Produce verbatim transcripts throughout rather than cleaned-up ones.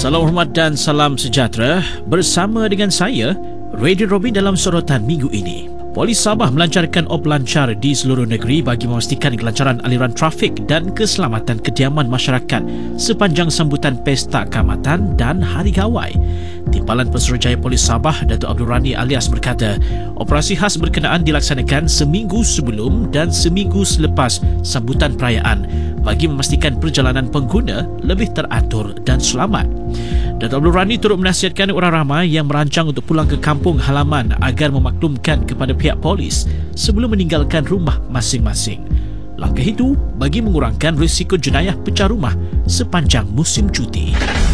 Salam hormat dan salam sejahtera. Bersama dengan saya, Radio Robin dalam sorotan minggu ini. Polis Sabah melancarkan op lancar di seluruh negeri bagi memastikan kelancaran aliran trafik dan keselamatan kediaman masyarakat sepanjang sambutan Pesta Kaamatan dan Hari Gawai. Timbalan Pesuruhjaya Polis Sabah, Datuk Abdul Rani alias berkata, operasi khas berkenaan dilaksanakan seminggu sebelum dan seminggu selepas sambutan perayaan bagi memastikan perjalanan pengguna lebih teratur dan selamat. Datuk Abdul Rani turut menasihatkan orang ramai yang merancang untuk pulang ke kampung halaman agar memaklumkan kepada pihak polis sebelum meninggalkan rumah masing-masing. Langkah itu bagi mengurangkan risiko jenayah pecah rumah sepanjang musim cuti.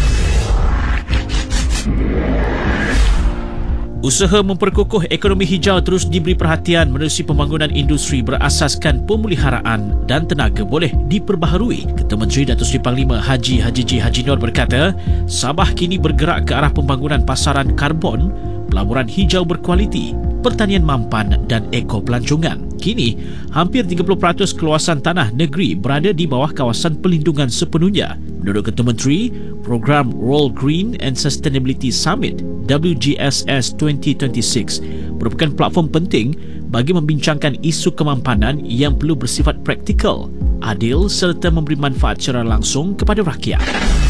Usaha memperkukuh ekonomi hijau terus diberi perhatian menerusi pembangunan industri berasaskan pemeliharaan dan tenaga boleh diperbaharui. Ketua Menteri Datuk Seri Panglima Haji Haji J. Haji Nur berkata, Sabah kini bergerak ke arah pembangunan pasaran karbon, pelaburan hijau berkualiti, pertanian mampan dan ekopelancongan. Kini, hampir tiga puluh peratus keluasan tanah negeri berada di bawah kawasan pelindungan sepenuhnya. Menurut Ketua Menteri, program World Green and Sustainability Summit W G S S dua ribu dua puluh enam merupakan platform penting bagi membincangkan isu kemampanan yang perlu bersifat praktikal, adil serta memberi manfaat secara langsung kepada rakyat.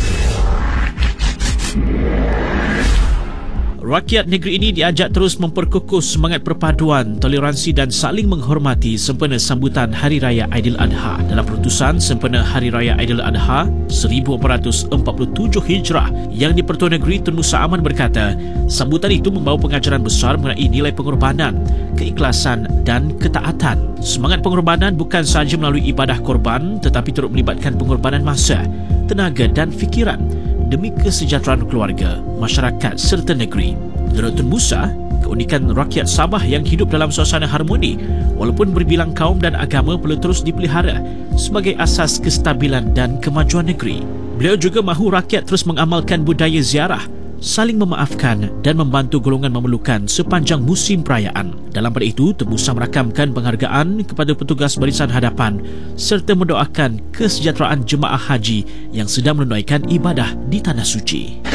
Rakyat negeri ini diajak terus memperkukuh semangat perpaduan, toleransi dan saling menghormati sempena sambutan Hari Raya Aidiladha. Dalam perutusan sempena Hari Raya Aidiladha seribu empat ratus empat puluh tujuh Hijrah yang di-Pertua Negeri Tun Musa Aman berkata, sambutan itu membawa pengajaran besar mengenai nilai pengorbanan, keikhlasan dan ketaatan. Semangat pengorbanan bukan sahaja melalui ibadah korban tetapi turut melibatkan pengorbanan masa, tenaga dan fikiran demi kesejahteraan keluarga, masyarakat serta negeri. Menurut Tun Musa, keunikan rakyat Sabah yang hidup dalam suasana harmoni walaupun berbilang kaum dan agama perlu terus dipelihara sebagai asas kestabilan dan kemajuan negeri. Beliau juga mahu rakyat terus mengamalkan budaya ziarah, saling memaafkan dan membantu golongan memerlukan sepanjang musim perayaan. Dalam pada itu, Tun Musa merakamkan penghargaan kepada petugas barisan hadapan serta mendoakan kesejahteraan jemaah haji yang sedang menunaikan ibadah di Tanah Suci.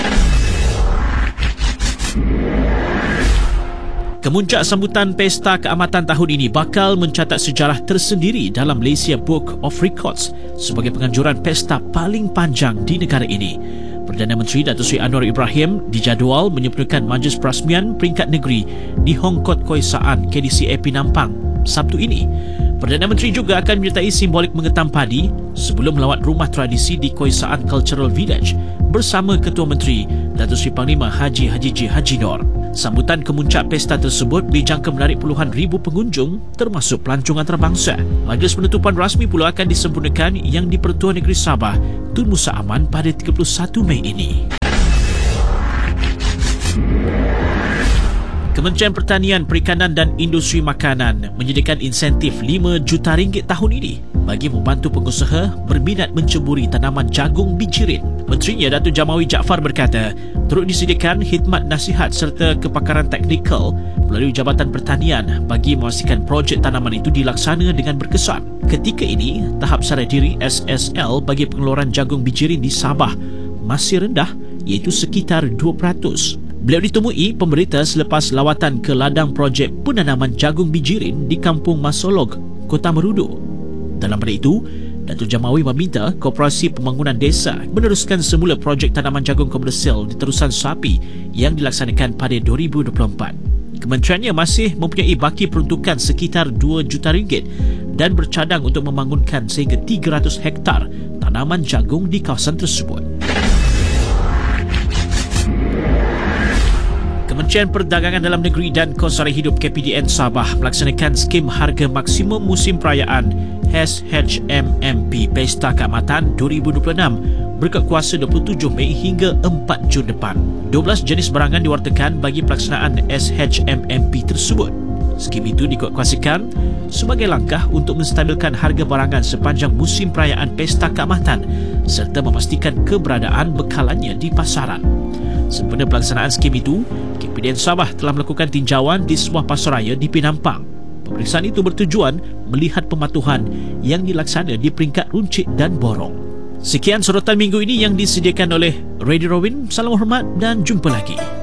Kemuncak sambutan Pesta Kaamatan tahun ini bakal mencatat sejarah tersendiri dalam Malaysia Book of Records sebagai penganjuran pesta paling panjang di negara ini. Perdana Menteri Datuk Seri Anwar Ibrahim dijadual menyempurnakan majlis perasmian peringkat negeri di Hong Kong Koisaan K D C A Penampang Sabtu ini. Perdana Menteri juga akan menyertai simbolik mengetam padi sebelum melawat rumah tradisi di Koisaan Cultural Village bersama Ketua Menteri Datuk Seri Panglima Haji Haji J. Haji Nur. Sambutan kemuncak pesta tersebut dijangka menarik puluhan ribu pengunjung termasuk pelancongan antarabangsa. Majlis penutupan rasmi pula akan disempurnakan yang di-Pertua Negeri Sabah Tun Musa Aman pada tiga puluh satu Mei ini. Kementerian Pertanian, Perikanan dan Industri Makanan menyediakan insentif lima juta ringgit tahun ini bagi membantu pengusaha berminat menceburi tanaman jagung bijirin. Menterinya Datuk Jamawi Jaafar berkata, turut disediakan khidmat nasihat serta kepakaran teknikal melalui Jabatan Pertanian bagi memastikan projek tanaman itu dilaksana dengan berkesan. Ketika ini, tahap sadar diri S S L bagi pengeluaran jagung bijirin di Sabah masih rendah, iaitu sekitar dua peratus. Beliau ditemui pemberita selepas lawatan ke ladang projek penanaman jagung bijirin di Kampung Masolog, Kota Merudu. Dalam pada itu, Datuk Jamawi meminta Koperasi Pembangunan Desa meneruskan semula projek tanaman jagung komersial di Terusan Sapi yang dilaksanakan pada dua ribu dua puluh empat. Kementeriannya masih mempunyai baki peruntukan sekitar dua juta ringgit dan bercadang untuk membangunkan sehingga tiga ratus hektar tanaman jagung di kawasan tersebut. Kementerian Perdagangan Dalam Negeri dan Kos Sara Hidup K P D N Sabah melaksanakan skim harga maksimum musim perayaan H H M M P Pesta Kaamatan dua ribu dua puluh enam berkat kuasa dua puluh tujuh Mei hingga empat Jun depan. dua belas jenis barangan diwartakan bagi pelaksanaan S H M M P tersebut. Skim itu dikuatkuasakan sebagai langkah untuk menstabilkan harga barangan sepanjang musim perayaan Pesta Kaamatan serta memastikan keberadaan bekalannya di pasaran. Sempena pelaksanaan skim itu, K P D N Sabah telah melakukan tinjauan di sebuah pasaraya di Penampang. Pemeriksaan itu bertujuan melihat pematuhan yang dilaksana di peringkat runcit dan borong. Sekian sorotan minggu ini yang disediakan oleh Radio Rawin. Salam hormat dan jumpa lagi.